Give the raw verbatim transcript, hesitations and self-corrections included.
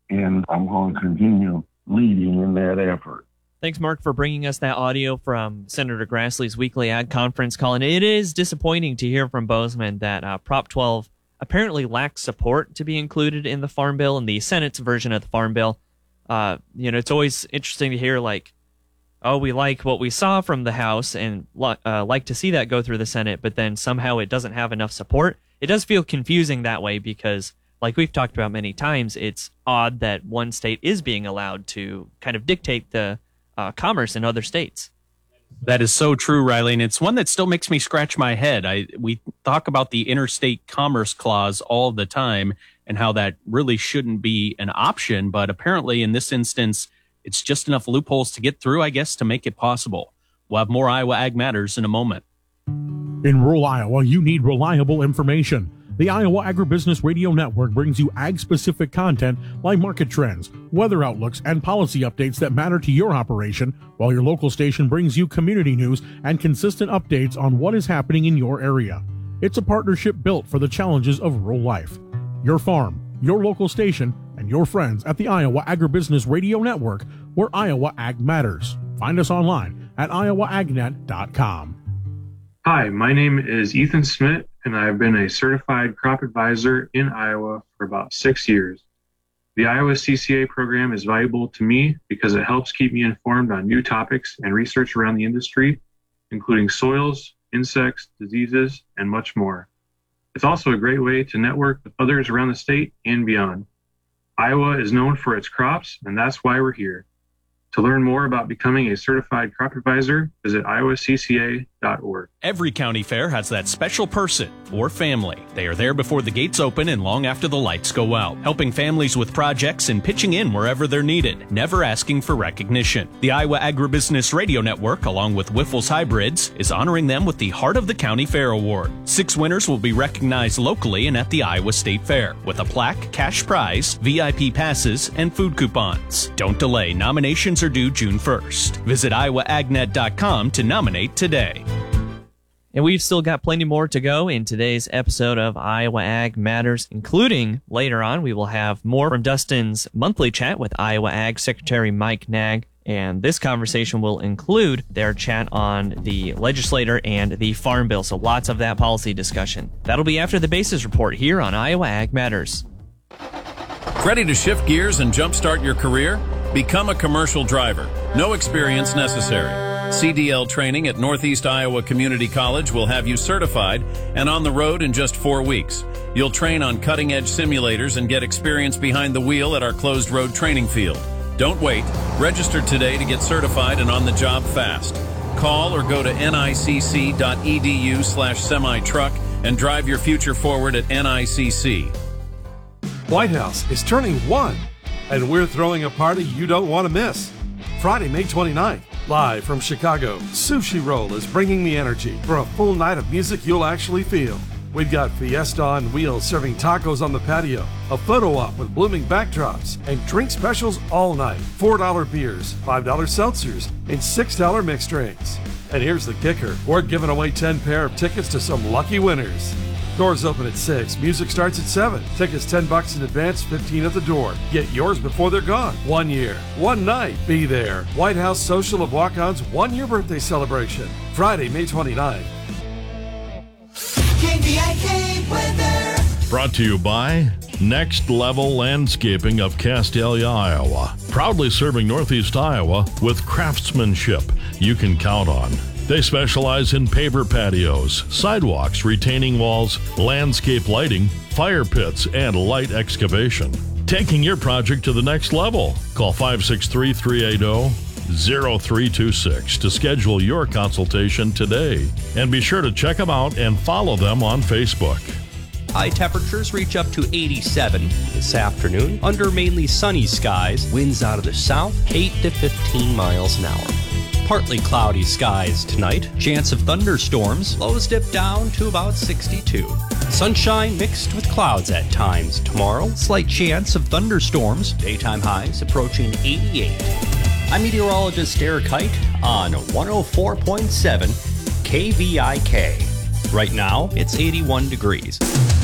and I'm going to continue leading in that effort. Thanks, Mark, for bringing us that audio from Senator Grassley's weekly ag conference call. And it is disappointing to hear from Bozeman that uh, Prop twelve apparently lacks support to be included in the Farm Bill, in the Senate's version of the Farm Bill. Uh, you know, it's always interesting to hear, like, oh, we like what we saw from the House and uh, like to see that go through the Senate, but then somehow it doesn't have enough support. It does feel confusing that way because, like we've talked about many times, it's odd that one state is being allowed to kind of dictate the uh, commerce in other states. That is so true, Riley, and it's one that still makes me scratch my head. I we talk about the interstate commerce clause all the time and how that really shouldn't be an option, but apparently in this instance, it's just enough loopholes to get through, I guess, to make it possible. We'll have more Iowa Ag Matters in a moment. In rural Iowa, you need reliable information. The Iowa Agribusiness Radio Network brings you ag-specific content like market trends, weather outlooks, and policy updates that matter to your operation, while your local station brings you community news and consistent updates on what is happening in your area. It's a partnership built for the challenges of rural life. Your farm, your local station, and your friends at the Iowa Agribusiness Radio Network, where Iowa Ag matters. Find us online at iowa ag net dot com. Hi, my name is Ethan Smith, and I've been a certified crop advisor in Iowa for about six years. The Iowa C C A program is valuable to me because it helps keep me informed on new topics and research around the industry, including soils, insects, diseases, and much more. It's also a great way to network with others around the state and beyond. Iowa is known for its crops, and that's why we're here. To learn more about becoming a certified crop advisor, visit iowa c c a dot org. Every county fair has that special person or family. They are there before the gates open and long after the lights go out, helping families with projects and pitching in wherever they're needed, never asking for recognition. The Iowa Agribusiness Radio Network, along with Wiffles Hybrids, is honoring them with the Heart of the County Fair Award. Six winners will be recognized locally and at the Iowa State Fair, with a plaque, cash prize, V I P passes, and food coupons. Don't delay. Nominations are due June first. Visit iowa ag net dot com to nominate today. And we've still got plenty more to go in today's episode of Iowa Ag Matters, including later on we will have more from Dustin's monthly chat with Iowa Ag Secretary Mike Nag. And this conversation will include their chat on the legislator and the Farm Bill. So lots of that policy discussion. That'll be after the Basis Report here on Iowa Ag Matters. Ready to shift gears and jumpstart your career? Become a commercial driver. No experience necessary. C D L training at Northeast Iowa Community College will have you certified and on the road in just four weeks. You'll train on cutting-edge simulators and get experience behind the wheel at our closed-road training field. Don't wait. Register today to get certified and on the job fast. Call or go to nicc dot e d u slash semi-truck and drive your future forward at N I C C. White House is turning one, and we're throwing a party you don't want to miss. Friday, May twenty-ninth, live from Chicago, Sushi Roll is bringing the energy for a full night of music you'll actually feel. We've got Fiesta on wheels serving tacos on the patio, a photo op with blooming backdrops, and drink specials all night. four dollar beers, five dollar seltzers, and six dollar mixed drinks. And here's the kicker. We're giving away ten pair of tickets to some lucky winners. Doors open at six. Music starts at seven. Tickets ten bucks in advance, fifteen at the door. Get yours before they're gone. One year, one night. Be there. White House Social of Walk-On's one-year birthday celebration. Friday, May twenty-ninth. K V I K weather. Brought to you by Next Level Landscaping of Castalia, Iowa. Proudly serving Northeast Iowa with craftsmanship you can count on. They specialize in paver patios, sidewalks, retaining walls, landscape lighting, fire pits, and light excavation. Taking your project to the next level. Call five six three, three eight zero, zero three two six to schedule your consultation today. And be sure to check them out and follow them on Facebook. High temperatures reach up to eighty-seven this afternoon under mainly sunny skies. Winds out of the south, eight to fifteen miles an hour. Partly cloudy skies tonight. Chance of thunderstorms. Lows dip down to about sixty-two. Sunshine mixed with clouds at times tomorrow. Slight chance of thunderstorms. Daytime highs approaching eighty-eight. I'm meteorologist Derek Height on one oh four point seven K V I K. Right now, it's eighty-one degrees.